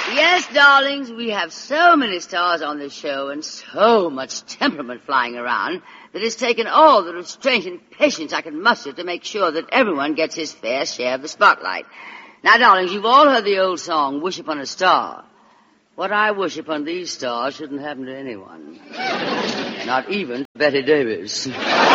Yes, darlings, we have so many stars on this show and so much temperament flying around that it's taken all the restraint and patience I can muster to make sure that everyone gets his fair share of the spotlight. Now, darlings, you've all heard the old song, Wish Upon a Star. What I wish upon these stars shouldn't happen to anyone. Not even Betty Davis.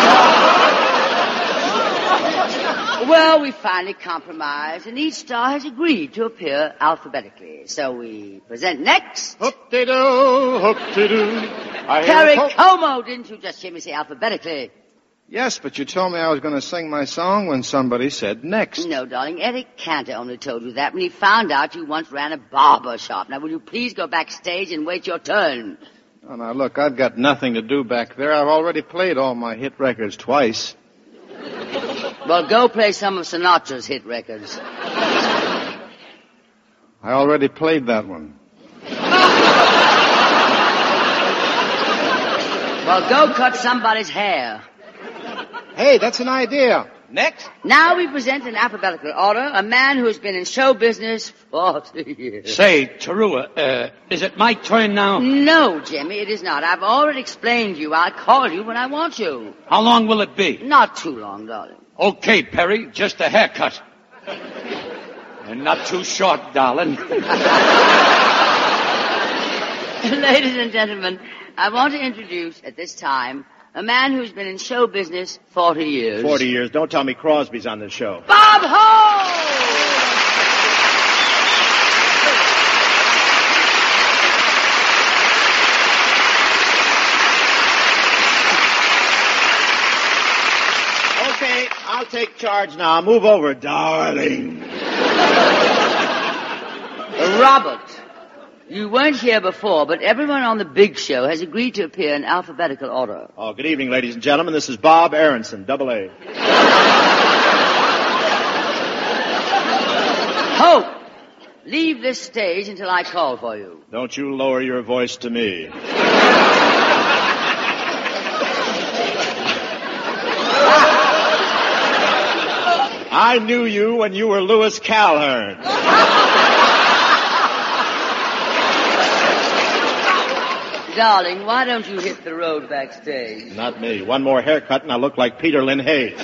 Well, we finally compromised, and each star has agreed to appear alphabetically. So we present next... Hoop-de-doo, hoop-de-doo. Perry Como, didn't you just hear me say alphabetically? Yes, but you told me I was going to sing my song when somebody said next. No, darling, Eric Cantor only told you that when he found out you once ran a barber shop. Now, will you please go backstage and wait your turn? Oh, now, look, I've got nothing to do back there. I've already played all my hit records twice. Well, go play some of Sinatra's hit records. I already played that one. Well, go cut somebody's hair. Hey, that's an idea. Next. Now we present in alphabetical order a man who has been in show business 40 years. Say, Tarua, is it my turn now? No, Jimmy, it is not. I've already explained to you. I'll call you when I want you. How long will it be? Not too long, darling. Okay, Perry, just a haircut. And not too short, darling. Ladies and gentlemen, I want to introduce at this time a man who's been in show business 40 years. 40 years. Don't tell me Crosby's on this show. Bob Hope! Okay, I'll take charge now. Move over, darling. Robert, you weren't here before, but everyone on the big show has agreed to appear in alphabetical order. Oh, good evening, ladies and gentlemen. This is Bob Aronson, double-A. Hope, leave this stage until I call for you. Don't you lower your voice to me. I knew you when you were Louis Calhern. Darling, why don't you hit the road backstage? Not me. One more haircut and I look like Peter Lynn Hayes.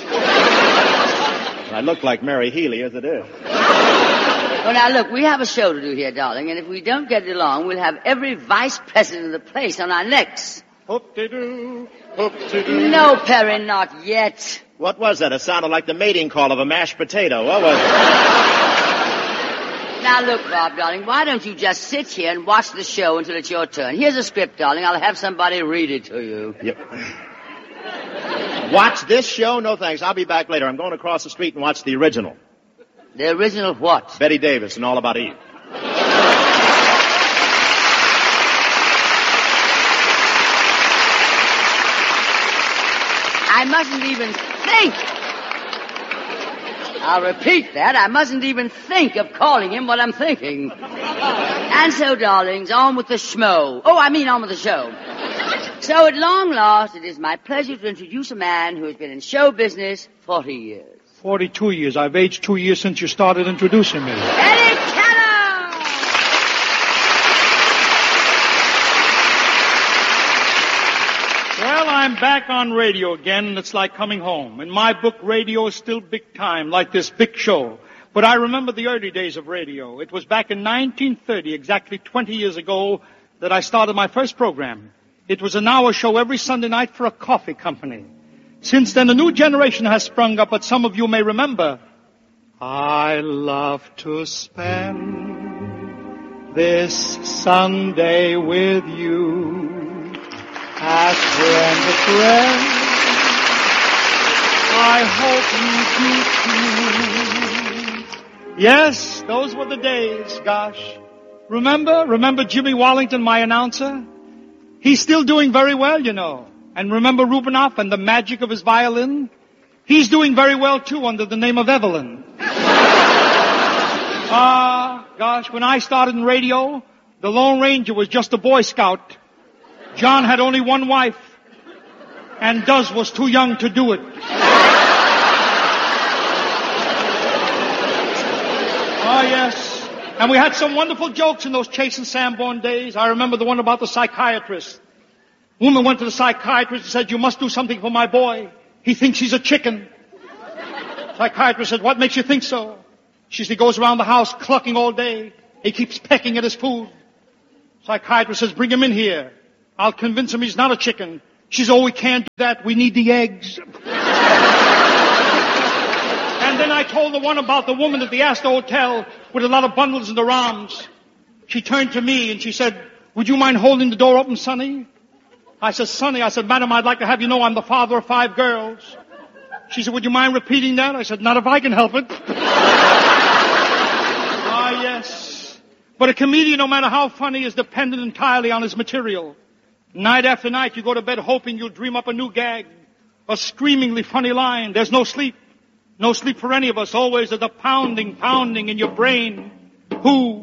I look like Mary Healy as it is. Well, now, look, we have a show to do here, darling, and if we don't get it along, we'll have every vice president of the place on our necks. Hoop-de-doo, hoop-de-doo. No, Perry, not yet. What was that? It sounded like the mating call of a mashed potato. What was it? Now, look, Bob, darling, why don't you just sit here and watch the show until it's your turn? Here's a script, darling. I'll have somebody read it to you. Yep. Watch this show? No, thanks. I'll be back later. I'm going across the street and watch the original. The original what? Betty Davis and All About Eve. I mustn't even think. I'll repeat that. I mustn't even think of calling him what I'm thinking. And so, darlings, on with the schmo. On with the show. So, at long last, it is my pleasure to introduce a man who has been in show business 40 years. 42 years. I've aged 2 years since you started introducing me. Eddie Cantor! Well, I'm back on radio again, and it's like coming home. In my book, radio is still big time, like this big show. But I remember the early days of radio. It was back in 1930, exactly 20 years ago, that I started my first program. It was an hour show every Sunday night for a coffee company. Since then, a new generation has sprung up, but some of you may remember. I love to spend this Sunday with you as friend to friend. I hope you do too. Yes, those were the days, gosh. Remember Jimmy Wallington, my announcer? He's still doing very well, you know. And remember Rubinoff and the magic of his violin? He's doing very well, too, under the name of Evelyn. Gosh, when I started in radio, the Lone Ranger was just a Boy Scout. John had only one wife, and Duz was too young to do it. Oh, yes. And we had some wonderful jokes in those Chase and Sanborn days. I remember the one about the psychiatrist. Woman went to the psychiatrist and said, "You must do something for my boy. He thinks he's a chicken." Psychiatrist said, "What makes you think so?" She said, "He goes around the house clucking all day. He keeps pecking at his food." Psychiatrist says, "Bring him in here. I'll convince him he's not a chicken." She says, "Oh, we can't do that. We need the eggs." And then I told the one about the woman at the Astor Hotel with a lot of bundles in her arms. She turned to me and she said, "Would you mind holding the door open, Sonny?" I said, "Sonny," I said, "Madam, I'd like to have you know I'm the father of 5 girls." She said, "Would you mind repeating that?" I said, "Not if I can help it." Ah, yes. But a comedian, no matter how funny, is dependent entirely on his material. Night after night, you go to bed hoping you'll dream up a new gag, a screamingly funny line. There's no sleep. No sleep for any of us. Always there's a pounding in your brain. Who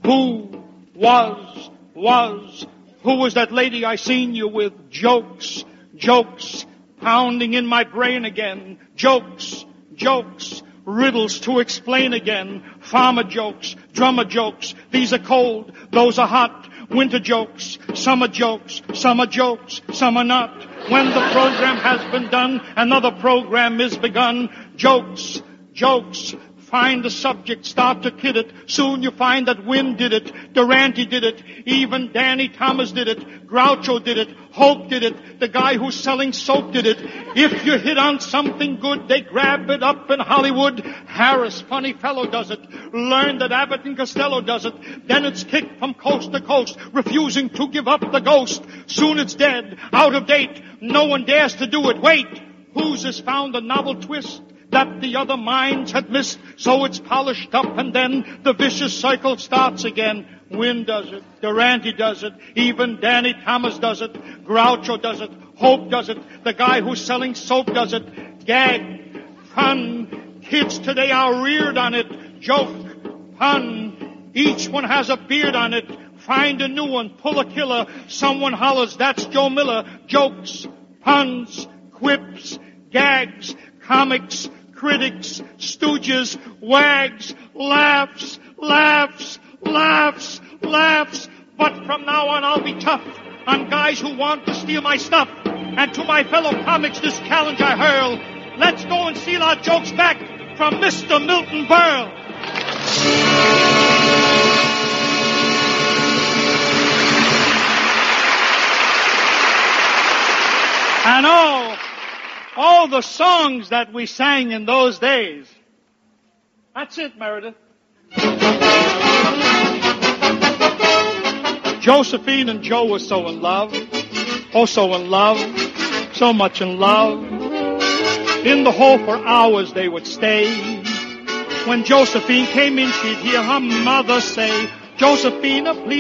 was, who was that lady I seen you with? Jokes, pounding in my brain again. Jokes, riddles to explain again. Farmer jokes, drummer jokes. These are cold, those are hot. Winter jokes, some are jokes, some are not. When the program has been done, another program is begun. Jokes, find the subject, start to kid it. Soon you find that Wynn did it, Durante did it, even Danny Thomas did it, Groucho did it, Hope did it, the guy who's selling soap did it. If you hit on something good, they grab it up in Hollywood. Harris, funny fellow, does it. Learn that Abbott and Costello does it. Then it's kicked from coast to coast, refusing to give up the ghost. Soon it's dead, out of date, no one dares to do it. Wait, whose has found a novel twist that the other minds had missed, so it's polished up and then the vicious cycle starts again. Wynn does it, Durante does it, even Danny Thomas does it, Groucho does it, Hope does it, the guy who's selling soap does it. Gag, fun, kids today are reared on it. Joke, pun, each one has a beard on it. Find a new one, pull a killer, someone hollers, "That's Joe Miller." Jokes, puns, quips, gags, comics, critics, stooges, wags, laughs. But from now on I'll be tough on guys who want to steal my stuff. And to my fellow comics this challenge I hurl. Let's go and steal our jokes back from Mr. Milton Berle. And all the songs that we sang in those days. That's it, Meredith. Josephine and Joe were so in love. Oh, so in love. So much in love. In the hall for hours they would stay. When Josephine came in, she'd hear her mother say, "Josephina, please."